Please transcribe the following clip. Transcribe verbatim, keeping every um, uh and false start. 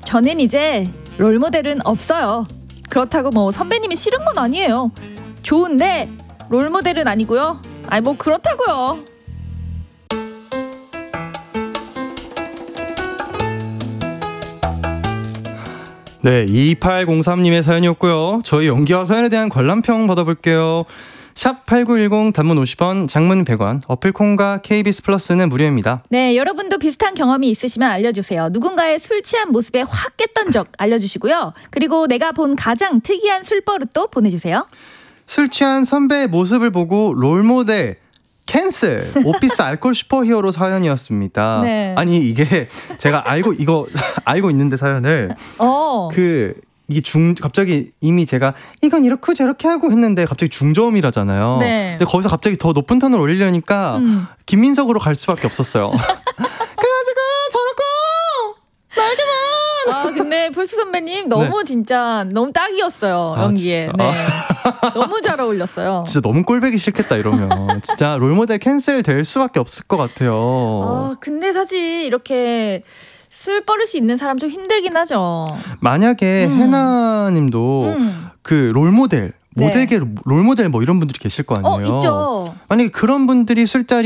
저는 이제 롤모델은 없어요. 그렇다고 뭐 선배님이 싫은 건 아니에요. 좋은데 롤모델은 아니고요. 아니 뭐 그렇다고요. 네, 이팔공삼님의 사연이었고요. 저희 연기와 사연에 대한 관람평 받아볼게요. 샵 팔구일공 단문 오십 원, 장문 백 원, 어플콘과 케이비에스 플러스는 무료입니다. 네, 여러분도 비슷한 경험이 있으시면 알려주세요. 누군가의 술 취한 모습에 확 깼던 적 알려주시고요. 그리고 내가 본 가장 특이한 술버릇도 보내주세요. 술 취한 선배의 모습을 보고 롤모델 캔슬 오피스 알콜 슈퍼히어로 사연이었습니다. 네. 아니 이게 제가 알고 이거 알고 있는데 사연을 어. 그 이게 중 갑자기 이미 제가 이건 이렇게 저렇게 하고 했는데 갑자기 중저음이라잖아요. 네. 근데 거기서 갑자기 더 높은 톤을 올리려니까 음. 김민석으로 갈 수밖에 없었어요. 그래가지고 저렇고 날개만. 아 근데 폴스 선배님 너무 네. 진짜 너무 딱이었어요. 아, 연기에. 진짜? 네. 너무 잘 어울렸어요. 진짜 너무 꼴배기 싫겠다 이러면 진짜 롤모델 캔슬 될 수밖에 없을 것 같아요. 아 근데 사실 이렇게 술 버릇이 있는 사람 좀 힘들긴 하죠. 만약에 음. 해나님도 음. 그 롤모델 네. 모델계 롤모델 뭐 이런 분들이 계실 거 어 아니에요. 있죠. 만약에 그런 분들이 술자리